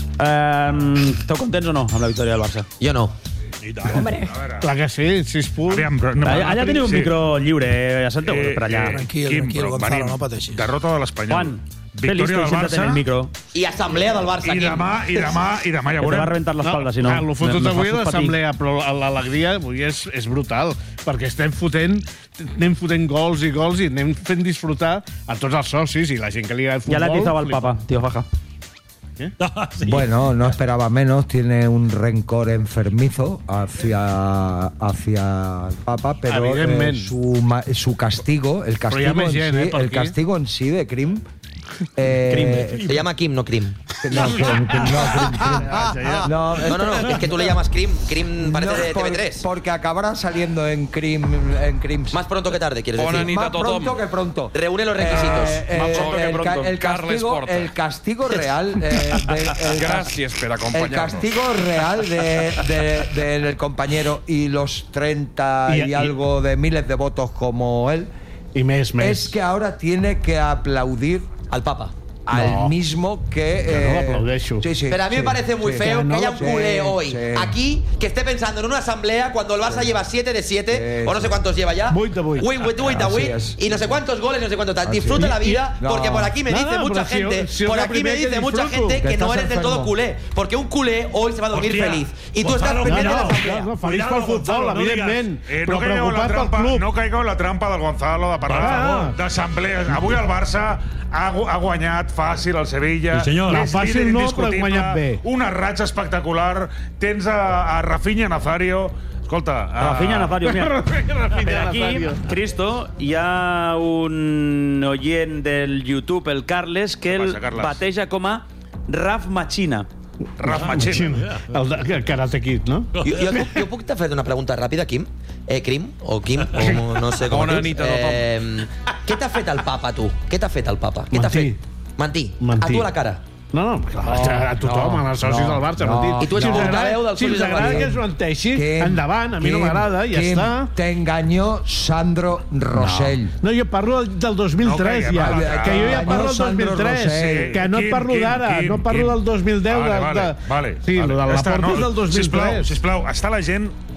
Um, Esteu contents o no amb la victòria del Barça? Jo no. Hombre. Clar que sí, sis punts. Aviam, però, no, Allà, allà teniu un sí. micro lliure, eh? Ja senteu Eh, per allà. eh, Tranquil, Quim, tranquil, però Gonzalo, venim. no pateixis. Derrota de l'Espanyol. Juan, Fe listo Victòria y del siéntate en el Barça. micro. I assemblea del Barça, I Quim. demà, i demà, i demà ja Que te va veurem. rebentar l'espalda, si no. Ah, el fotut Me- me avui fa a patir. l'assemblea, però l'alegria avui és, és brutal, perquè estem fotent, anem fotent gols i gols i anem fent disfrutar a tots els socis i la gent que li agrada el futbol. Ya le atizaba al flipa. Papa, tío Faja. Bueno, no esperaba menos, tiene un rencor enfermizo hacia, hacia el Papa, pero eh, Evidentment. su, ma- su castigo, el Però hi ha castigo, més en gent, sí, eh, per el aquí. castigo en sí de Krim. Eh, Se llama Kim, no Krim. No, Krim, Krim, no, Krim, Krim. No, No, no, no, es que tú le llamas Krim. Krim parece No, de por- T V tres. Porque acabará saliendo en Krim, en Crims. Más pronto que tarde, quieres Bona decir. nit a Más tothom. pronto que pronto. Reúne los requisitos. Eh, eh, Más pronto que el, ca- pronto. el Carles castigo, Porta. el castigo real. eh, de- el cas- Gràcies per El acompanyar-nos. castigo real de, de- de- del compañero y los treinta y, Y- y- algo de miles de votos como él I més, més. es que ahora tiene que aplaudir Al Papa. al No. mismo que... Que no lo aplaudeixo. Sí, sí, Pero a mí sí, me parece muy sí. feo Que que no haya lo- un culé sí, hoy sí. aquí que esté pensando en una asamblea cuando el Barça lleva siete de siete Sí, o no sé sí. cuántos lleva ya. Vuit de vuit. Vuit, vuit, vuit de Así vuit, es. y no sé cuántos goles, no sé cuánto tal. Así Disfruta es. la vida, Y- no. porque por aquí me Nada, dice mucha pero si- gente, si es por la aquí me primera que dice mucha disfruto. gente Que que no estás eres del todo enfermo. culé, porque un culé hoy se va a dormir Hòstia, feliz. Y tú estás Gonzalo, pendiente no, de la no, asamblea. no, feliç Cuidado, pel futbol, Gonzalo, no evidentment, digues. Eh, però no caigueu en la preocupat pel trampa, club. no caigueu en la trampa del Gonzalo de parlar Ah. d'assemblees. Avui el Barça ha, gu- ha guanyat fàcil el Sevilla. Sí, senyor. És La fàcil líder no, però ha indiscutible, guanyat bé. Una ratxa espectacular. Tens a, a Rafinha Nazario. Escolta... A... Rafinha Nazario, mira. Rafinha Per aquí, Nazario. Cristo, hi ha un oient del YouTube, el Carles, que Què el passa, Carles? bateja com a Raf Machina. Raf Machina. El, de- el Karate Kid, no? Jo, jo, puc, jo puc fer una pregunta ràpida, Quim? Eh, Crim? O Quim? O no sé com Bona es dius. nit a tothom. Eh, què t'ha fet el papa, tu? Què t'ha fet el papa? Què t'ha Mentir. fet? Mentir. Mentir. A tu a la cara. No, no, clar, a tothom, no, als socis no, del Barça. no, mentit. I tu ets Si us portaveu agrada- dels Si socis us del agrada Barça. que es menteixi, Quim, endavant, a mi no Quim, m'agrada, ja Quim, està. Te engañó Sandro Rosell. No, jo parlo del, del dos mil tres, No caiguem ja. a la Que jo ja trampa. parlo del dos mil Sandro tres. Rosell. Que no et Quim, parlo Quim, d'ara, Quim, no parlo Quim. del dos mil deu. Vale, de, vale, de... vale, Sí, vale. lo de la Ja està, Porta és del dos mil Sisplau, tres. sisplau, està la gent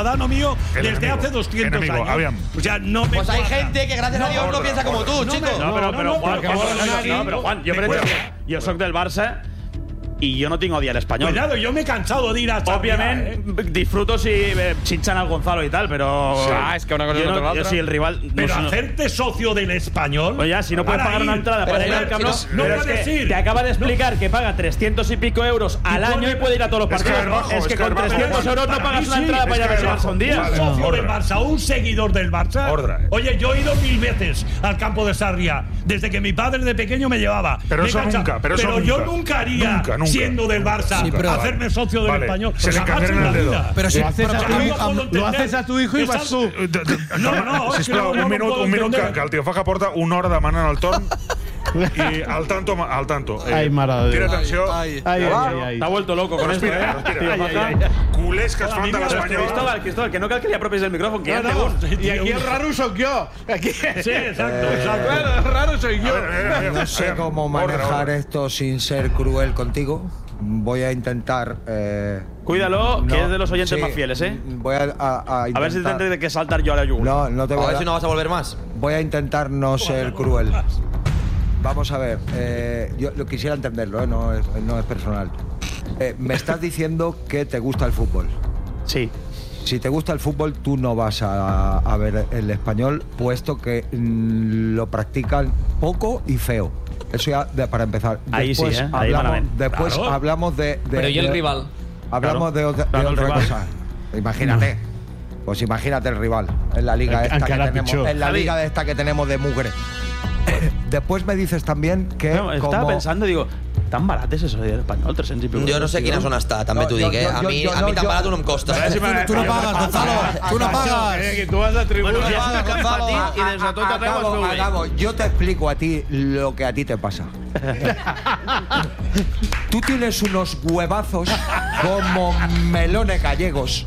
ciudadano mío El desde enemigo. hace doscientos Enemigo, años. aviam. O sea, no me Pues hay cuadra. gente que gracias a Dios no piensa como tú, no chico. me- No, però, però, no, Juan, perquè Juan, volen anar no, aquí. però, Juan, jo, per exemple, jo soc del Barça y yo no tengo odio al español. Cuidado, yo me he cansado de ir a Sarriá, Obviamente, eh. disfruto si eh, chinchan al Gonzalo y tal, pero. Sí. Ah, es que una cosa yo no no, otra la yo otra. si el rival. Pero no, hacerte socio del español. Pues ya, si no puedes pagar ir. una entrada Pero para ir si al Camp Nou. No, no es puedes que ir. te acaba de explicar no. que paga trescientos y pico euros al año y puede ir a todos los Es que partidos. es bajo, es que es que con es bajo. trescientos euros no pagas una sí, entrada para ir a ver el Barça un día. Un socio Ordre. del Barça, un seguidor del Barça. Ordre. Oye, yo he ido mil veces al campo de Sarriá, desde que mi padre de pequeño me llevaba. Pero Me eso cansa- nunca, pero eso pero nunca. yo nunca haría, Nunca, nunca. siendo del Barça, Sí, pero- hacerme socio del Vale. español. Se le Jamás cangrena en la el dedo. vida. Pero si Pero lo haces a tu no hijo- puedo lo entender. haces a tu hijo i Estás- vas tu. No, no, és que Sisplau, no, no un minut, puedo un minut que, entender. que el tio Faja porta una hora demanant el torn i al tanto, al tanto. Ai, mare de Déu. Tira atenció. Ai, ai, ai, ai. Te ha vuelto loco con esto, Respira, eh? respira. Tío, Ai, Faja. ai, ai. Culers que es fan de l'Espanyol. Cristóbal, Cristóbal, que no cal que li apropis el micrófono, que No, ya te no, gusta. y aquí el raro soy yo. Aquí. Sí, exacto, Eh, exacto. Bueno, el raro soy yo. A ver, a ver, a ver, No sé a ver. cómo Ordre, manejar ordre. esto sin ser cruel contigo. Voy a intentar. Eh, Cuídalo, que no, es de los oyentes sí, más fieles, ¿eh? Voy a, a, a A ver si intentar- tendré que saltar yo a la yugular. No, no te voy A a, ver si no vas a volver más. Voy a intentar no ser cruel. Vamos a ver, eh, yo lo quisiera entenderlo, ¿eh? no, es, no es personal. Eh, me estás diciendo que te gusta el fútbol. Sí. Si te gusta el fútbol, tú no vas a, a ver el español, puesto que mm, lo practican poco y feo. Eso ya de- para empezar. Ahí sí, ¿eh? Ahí hablamos, malamente. después Claro. hablamos de, de- Pero ¿y el de- rival? Hablamos Claro. de, otra- de Claro, el otra rival. cosa. Imagínate. Pues imagínate el rival en la liga esta que Encara tenemos, pitjor. en la Javi. liga esta que tenemos de mugre. Después me dices también que No, estaba como- pensando, digo, tan barato es eso del español, trescientos y pico. Jo no sé quina zona està, també No, t'ho jo- dic, eh? jo- A mi, jo- a mi jo- tan jo- barat no em costa. Tu, tu no pagues, Gonzalo. Tu no pagues. Que tu vas a tribuna. Bueno, Ja has Gonzalo, patit a- i des de tot arreu es acabo, veu bé. acabo. Yo te explico a ti lo que a ti te pasa. Tú tienes unos huevazos como melones gallegos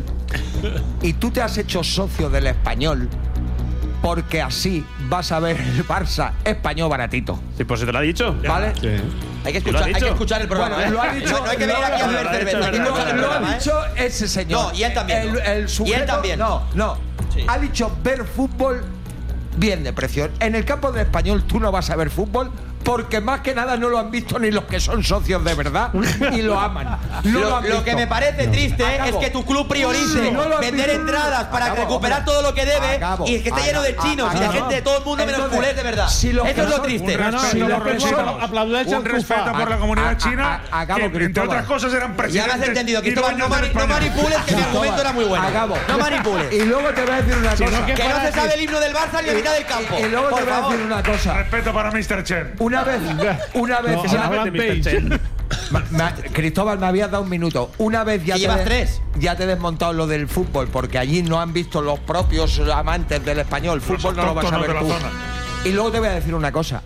y tú te has hecho socio del español porque así vas a ver el Barça español baratito. Sí, pues se te lo ha dicho. ¿Vale? Hay que ¿Lo escuchar, ha hay que dicho? escuchar el programa, Bueno, ¿eh? lo ha dicho, no, no hay que venir aquí a beber lo ha dicho, cerveza. hay que lo ha escuchar el Lo programa, ha ¿eh? dicho ese señor. No, y él también, El, ¿no? el Y él sujeto- también. No, no. Sí. Ha dicho ver fútbol bien de precio. En el campo del español tú no vas a ver fútbol porque más que nada no lo han visto ni los que son socios de verdad y lo aman. No lo, Lo, han lo visto. que me parece triste Acabo. es que tu club priorice Sí, no lo has vender visto. entradas para Acabo, recuperar hombre. todo lo que debe Acabo. y que esté lleno de Acabo. chinos y de Acabo. gente de todo el mundo menos Entonces, culés de verdad. si los Eso que es lo son- triste. Un No, no, respeto si por lo los que son, chinos. aplaudeix Un el respeto Cufà. por la comunidad A- a- china, a- acabo, que entre Cristóbal. otras cosas eran Ya presidentes. me has entendido, y Cristóbal, no, dueños del mani- no español. manipules, que mi argumento era muy bueno. Acabo. No manipules. Y luego te voy a decir una cosa. no, que Que no para se ti. sabe el himno del Barça ni a mitad del campo. Y luego Por te voy a favor. decir una cosa. Respeto para mister Chen. Una vez, una vez No, ya- Alan Page. Ma- ma- Cristóbal, me habías dado un minuto. Una vez ya Y te, llevas de- tres. ya te he desmontado lo del fútbol, porque allí no han visto los propios amantes del español. Fútbol no lo vas a ver autóctonos tú. de la zona. Y luego te voy a decir una cosa.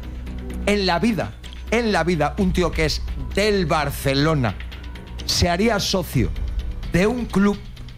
En la vida, en la vida, un tío que es del Barcelona se haría socio de un club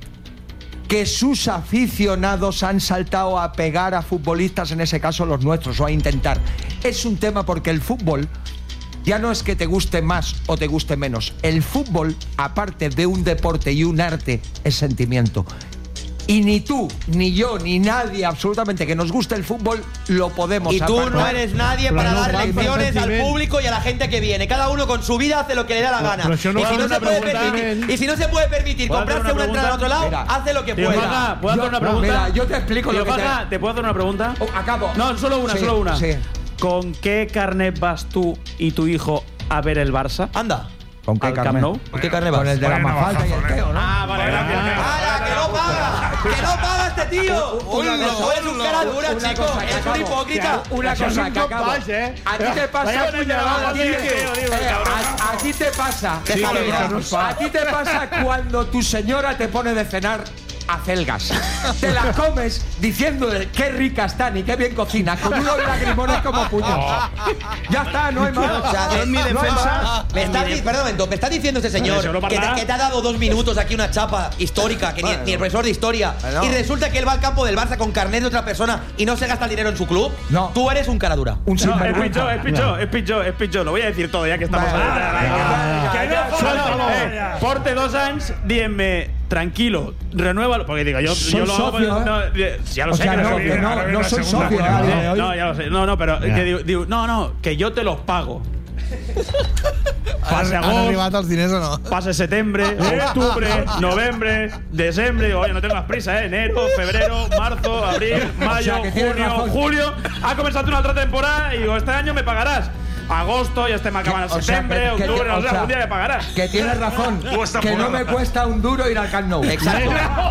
que sus aficionados han saltado a pegar a futbolistas, en ese caso los nuestros, o a intentar. Es un tema porque el fútbol ya no es que te guste más o te guste menos. El fútbol, aparte de un deporte y un arte, es sentimiento. Y ni tú, ni yo, ni nadie absolutamente que nos guste el fútbol lo podemos Y tú apartar. no eres nadie Pero para no, dar Juan, lecciones al sentiment. público y a la gente que viene. Cada uno con su vida hace lo que le da la gana. pero això no y, va si no una se puede pregunta, permitir, nen. y si no se puede permitir ¿Puedo hacer comprarse una una entrada al otro lado, Mira, hace lo que Tío, pueda. Faja, ¿puedo Yo- hacer una pregunta? Mira, yo te explico Tío, lo que te- Faja, ¿te puedo hacer una pregunta? Oh, acabo. No, solo una, Sí, solo una. sí. ¿Con qué carnet vas tú y tu hijo a ver el Barça? Anda. ¿Con qué ¿Al Camp carnet? Nou? ¿Con qué carnet Con vas? el de la Vaya Mafalda y el navajazo, Teo, ¿no? Ah, vale, gracias. ¡Hala, que no paga! ¡Que no paga este tío! Una Eso cosa, es un cara dura, una chico. cosa, que Es un acabo. hipócrita. Una Això és cosa un que cop acabo. baix, eh? A ti te pasa. Vaya punyalada, a ti- tío, tío, eh, a- a ti te pasa. Sí, a, que eso no es fa. a ti te pasa cuando tu señora te pone de cenar acelgas. Te las comes diciendo qué ricas están y qué bien cocinas, con unos lagrimones como puños. Ya está, no hay más. O sea, en mi no hay defensa- más. Me está, di- perdón, un momento, me está diciendo este señor Eso no que te, parlará. que te ha dado dos minutos aquí una chapa histórica, que ni, Bueno. ni el profesor de historia, Bueno. y resulta que él va al campo del Barça con carnet de otra persona y no se gasta el dinero en su club. No. Tú eres un cara dura. Un No, es sinvergüenza. pichó, es pichó, es pichó, es pichó. Lo voy a decir todo ya que estamos Venga, ahí. venga, Venga. venga, Que no Suéltalo. falta. Eh, Porte dos años, díganme, tranquilo, renuévalo. Porque digo, yo, Soy yo lo hago. socio, ¿eh? No, eh, ya lo O sé. sea, que no, lo- que no, ahora viene no la soy segunda socio. coña. a día de no, hoy. no, ya lo sé. No, no, pero que digo, digo, no, no, que yo te los pago. Passa Han agost, arribat els diners o no? passa setembre, octubre, novembre, desembre. Digo, oye, no tengas prisa, ¿eh? Enero, febrero, marzo, abril, mayo, O sea, que tienes junio, razón. julio. Ha comenzado una otra temporada y digo, este año me pagarás. Agosto, ya estem acabant el O sea, setembre, que- que- octubre, o no sé, sea, algún día me pagarás. Que tienes razón, que no me cuesta un duro ir al Camp Nou. Exacto.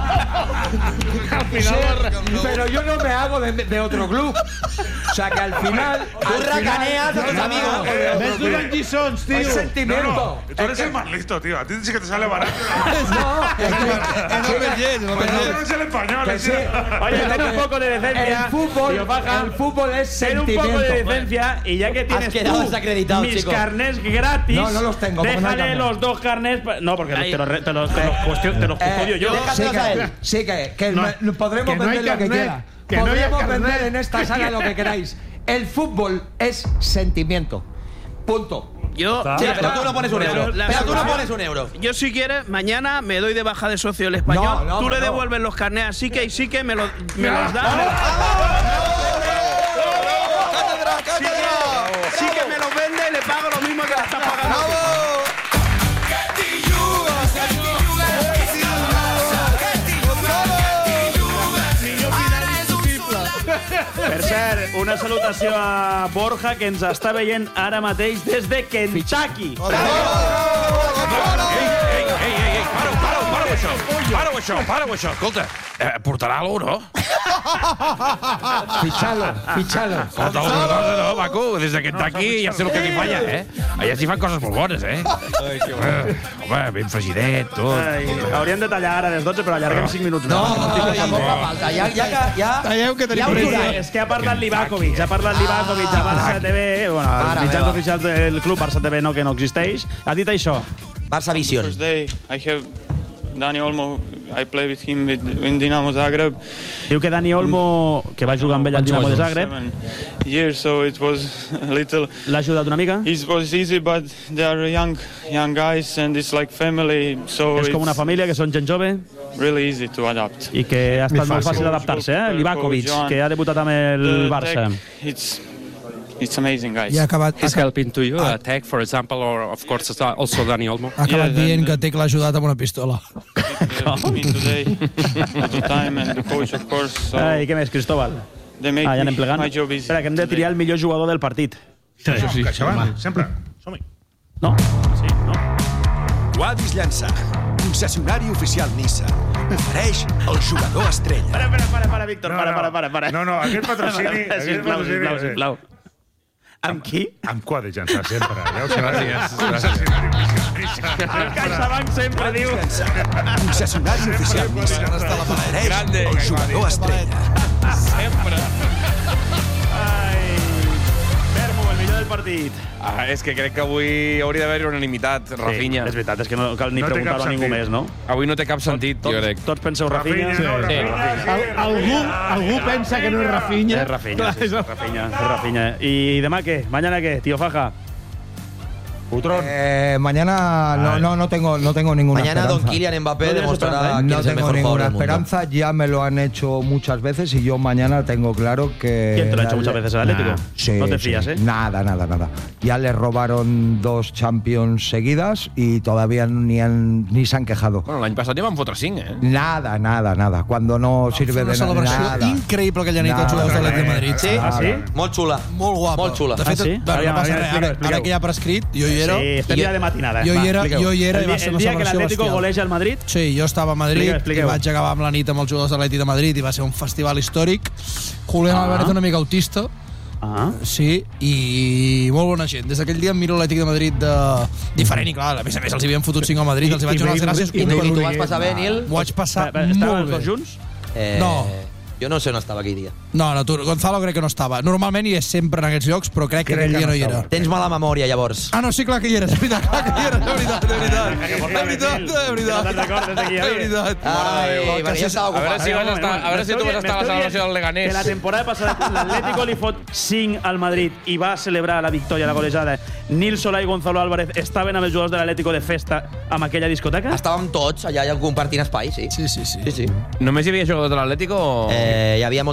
Sí, pero yo no me hago de, de otro club. O sea, que al final... Tú racaneas a tus amigos. Ves durant lliçons, tio. Es sentimiento. No, no, tú eres el más listo, tío. A ti sí que te sale barato. No, es És el Vergell, és el Tú Vergell. eres el español, que eh, sí. tío. Oye, ten un poco de decencia. El fútbol, tío Faja. el fútbol es Ten un sentimiento. poco de decencia y ya que tienes quedado tú desacreditado, mis chico. carnés gratis, No, no los tengo, porque no hay déjale carnet. los dos carnés. pa- No, porque te los, te los, te los, te los cuestio- te los custodio yo. Sí que, sí que, que No, me- podremos que no hay vender lo que carnet, quiera. que no haya Podremos carnet. vender en esta sala lo que queráis. El fútbol es sentimiento. Punto. Yo, Sí, pero tú no pones un euro. La- Pero tú no la- pones un euro. Yo, si quieres, mañana me doy de baja de socio del español. No, no, tú le no. devuelves los carnés a Sique y Sique me, lo, me los da. Sique me los vende y le pago lo mismo que le está pagando. Per cert, una salutació a Borja, que ens està veient ara mateix des de Kentucky. Ei, ei, ei, ei, para-ho, para-ho, para-ho, això. Para-ho, això, para-ho, això. Escolta, eh, portarà alguna cosa, no? Fichalo, fichalo. Porta alguna cosa, no, Paco? Des de Kentucky ja sé el que li falla, eh? Allà s'hi fan coses molt bones, eh? Ai, que bo. Home, ben fregidet, tot. Ai, hauríem de tallar ara a les dotze, però allarguem cinc minuts més. No, tampoc fa falta. Ja, ja, que- ja, Talleu que tenim ja ho pressa. durem. És que ha parlat Livakovic, ha parlat Livakovic a Barça T V, bueno, Mare els mitjans meva. oficials del club Barça T V no, que no existeix. Ha dit això. Barça Vision. First day, I have Dani Olmo. I play with him with, in Dinamo Zagreb. Diu que Dani Olmo, que va jugar amb ell al Dinamo de Zagreb, Seven years, so it was a little. l'ha ajudat una mica. It was easy, but they are young, young guys, and it's like family. So És com una it's família, que són gent jove really easy to adapt. i que ha estat molt fàcil adaptar-se, eh? Livakovic, que ha debutat amb el Barça. It's it's amazing, guys. I ha acabat, He's helping to you, uh, Tech, for example, or of course also Dani Olmo. ha acabat Yeah, dient then- que Tec l'ha ajudat amb una pistola. Me today, at the time, and the coach, of course. So Ai, què més, Cristóbal? they make Ah, ja anem me- plegant. my job easy. Espera, que hem de triar el millor jugador del partit. Això sí. CaixaBank, sempre. Som-hi. No? Sí, no? Guadis Llançà, concessionari oficial Nissan, ofereix el jugador estrella. Para, para, para, para, Víctor, No, para, no. para, para, para. No, no, aquest patrocini- aquest Sisplau, patrocini- sisplau, sisplau. Amb qui? Amb Guadis Llançà, sempre. Ja ho Gràcies, gràcies. El CaixaBank sempre diu... Concessionari oficial Nissan, ofereix el jugador estrella. Sempre. Ai, Vermo, el millor del partit. Ah, és que crec que avui hauria d'haver-hi unanimitat, Rafinha. Sí, és veritat, és que no cal ni No té preguntar-ho cap a ningú sentit. més, no? Avui no té cap sentit, jo crec. Tots penseu Rafinha? Rafinha, no, Sí. Rafinha. Al, algú, algú pensa que no és Rafinha. És Rafinha, sí, és Rafinha, és Rafinha. ¿Y demà qué? ¿Mañana qué, tío Faja? Eh, mañana no, no, no tengo, no tengo ninguna Mañana esperanza. Don Kylian Mbappé No demostrará tienes quién No es el tengo mejor jugador ninguna del mundo. esperanza, ya me lo han hecho muchas veces y yo mañana tengo claro que... ¿Quién te lo ha hecho la- muchas veces, el Atlético? Nah, sí, No te sí. fías, ¿eh? Nada, nada, nada. Ya les robaron dos Champions seguidas y todavía ni, han, ni se han quejado. Bueno, l'any passat ja van fotre cinc, eh? Nada, nada, nada. Cuando no sirve Una de nada. celebració nada. increïble aquella nit als jugadors de l'Atlètic de Madrid. Sí? Ah, sí? Molt xula. Molt guapa. Molt xula. De fet, Ah, sí? bueno, no Aviam, passa aviam, res. Ara, expliqueu. ara que ja ha prescrit, jo hi era. Sí, estem I- ja de matinada. Jo Va, hi era, expliqueu. jo hi era El i va dia- ser el una dia que celebració l'Atlético bestial. goleja al Madrid? Sí, jo estava a Madrid Expliqueu, expliqueu. i vaig acabar amb la nit amb els jugadors de l'Atlètic de Madrid i va ser un festival històric. Julián Ah. Álvarez una mica autista. Ah. Sí, i molt bona gent. Des d'aquell dia em miro l'Atlètic de Madrid de... diferent i clar, a més a més els hi havien fotut cinc al Madrid, els hi vaig donar les gràcies. I, un per i un. tu vas passar bé, Nil? M'ho vaig passar Estaven molt els bé. dos junts? Eh, No. Jo no sé on estava aquell dia. No, no, tu, Gonzalo crec que no estava. Normalment hi és sempre en aquests llocs, però crec que aquell dia no hi era. Tens mala memòria, llavors. Ah, no, sí, clar que hi era, és veritat, clar que hi era, de veritat, de veritat. De veritat, de veritat. No te'n recordes de qui hi De havia? veritat. Ai, perquè jo estava A veure ocupat. si vas estar, a veure si tu vas estar a la celebració del Leganés. Que la temporada passada l'Atlético li fot cinc al Madrid i va celebrar la victòria, la golejada. Nil Solà i Gonzalo Álvarez estaven amb els jugadors de l'Atlético de festa amb aquella discoteca? Estàvem tots allà compartint espai, sí. Sí, sí, sí. sí, sí. Només hi havia jugadors de l'Atlético o... Eh, hi havia molta gent,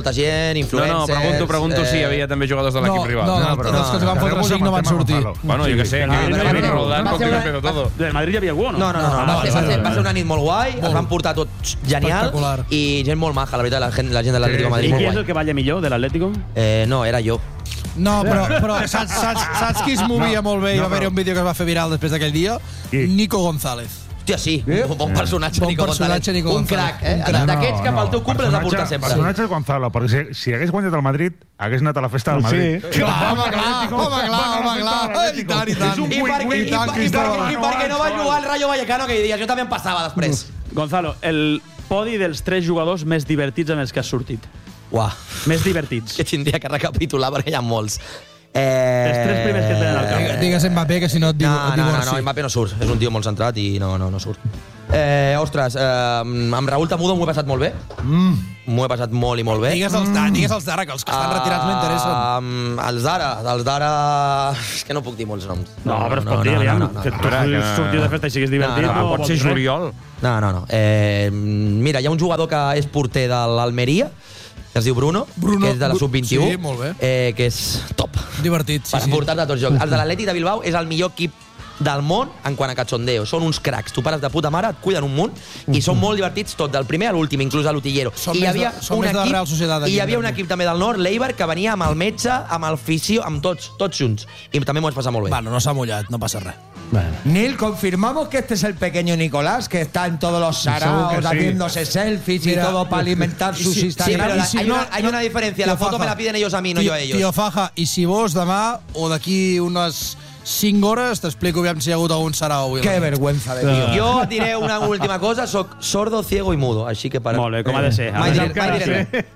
Tenen influencers... No, no, pregunto, pregunto eh... si hi havia també jugadors de l'equip No, rival. no, no, però els que van fotre cinc no van sortir. Bueno, jo què sé, aquí no, Madrid no, no, rodant, va com ser que una- empezó todo. De Madrid hi havia algú o no? No, no, no, no, va, ser, va, ser, va ser una nit molt guai, Molt. es van portar tot genial Espectacular. i gent molt maja, la veritat, la gent, la gent de l'Atlético de I Madrid, qui molt és guai. el que balla millor de l'Atlético? Eh, no, era jo. No, però, però saps, saps, saps qui es movia molt bé i va haver-hi un vídeo que es va fer viral després d'aquell dia? Nico González. Hòstia, sí, un bon personatge, Bon Nico personatge, González. Nico Un González. crac, eh? Un crac. D'aquests que pel teu cumple has de portar Personatge- sempre. Personatge de Gonzalo, perquè si, si hagués guanyat el Madrid, hagués anat a la festa del Madrid. Sí. Clar, home, clar, home, clar, home, clar. I tant, i tant. És un I perquè, i, win-win. per- i, perquè, I perquè no va jugar al Rayo Vallecano, que diries, jo també em passava després. Gonzalo, el podi dels tres jugadors més divertits amb els que has sortit. Uah. Més divertits. Que tindria que recapitular perquè hi ha molts. Eh... Els tres primers que tenen al camp. Digues Mbappé, que si no et diu, No, et no, no, divorci. no, Mbappé no surt. És un tio molt centrat i no, no, no surt. Eh, ostres, eh, amb Raúl Tamudo m'ho he passat molt bé. Mm. M'ho he passat molt i molt bé. Digues els d'ara, digues els d'ara, que els que estan retirats no interessen. Um, els d'ara, els d'ara... És que no puc dir molts noms. No, però es pot dir, aviam, que tu sortiu de festa i siguis divertit. No, no, o pot ser vols res. Juriol. No, no, no. Eh, mira, hi ha un jugador que és porter de l'Almeria, que es diu Bruno, Bruno, que és de la Bru- sub vint-i-u, sí, molt bé. eh, que és top. Divertit, sí, Per sí. portar-te a tots jocs. El de l'Atlètic de Bilbao és el millor equip del món en quant a cachondeo. Són uns cracs. Tu pares de puta mare, et cuiden un munt i són molt divertits tot, del primer a l'últim, inclús a l'Utillero. Són I hi més havia de- són un més de la equip, Real Sociedad i aquí, hi havia un també. equip també del nord, l'Eibar, que venia amb el metge, amb el fisio, amb tots, tots junts. I també m'ho vaig passar molt bé. Bueno, no s'ha mullat, no passa res. Neil, confirmamos que este es el pequeño Nicolás, que está en todos los Seguro saraos que sí. haciéndose selfies Mira, y todo para alimentar y sus si- Sí, pero Instagram. la- Y si hay, no- una, hay una diferencia. La Tío foto Faja. me la piden ellos a mí, no Tio, yo a ellos. Tio Faja, i si vos demà o d'aquí unes cinc hores t'explico aviam si hi ha hagut algun sarau avui. Qué vergüenza de tío. Jo et diré una última cosa, soc sordo, ciego y mudo, així que para... Molt bé, com ha de ser. Mai Ara, diré, mai diré res.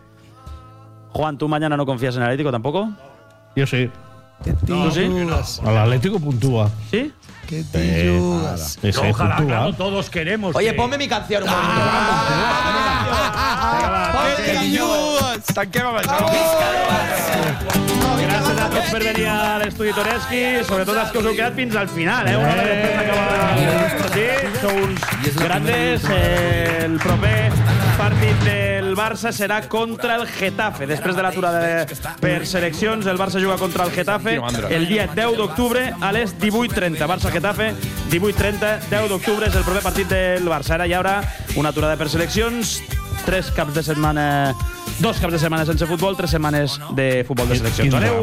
Juan, ¿tú mañana no confías en el Atlético tampoco? Jo sí. ¿Tú sí? L'Atlético puntúa. ¿Sí? Que te jugas. Sí, sí, Ojalá, puntúa. claro, todos queremos. Oye, que- ponme mi canción un momento. Que te jugas. Tanquem amb això. Gràcies a tots per venir a l'estudi Toreski, sobretot els que us heu quedat fins al final, eh? Una hora després d'acabar. Sí, sou uns grandes. Eh, el proper partit del Barça serà contra el Getafe. Després de l'aturada de, per seleccions, el Barça juga contra el Getafe el dia deu d'octubre a les divuit trenta. Barça-Getafe, divuit trenta, deu d'octubre és el proper partit del Barça. Ara hi haurà una aturada per seleccions, tres caps de setmana, dos caps de setmana sense futbol, tres setmanes de futbol de seleccions. Adéu.